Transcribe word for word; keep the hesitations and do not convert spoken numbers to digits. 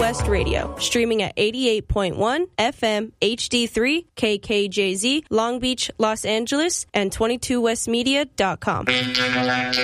West Radio, streaming at eighty-eight point one F M H D three K K J Z, Long Beach, Los Angeles, and twenty-two west media dot com.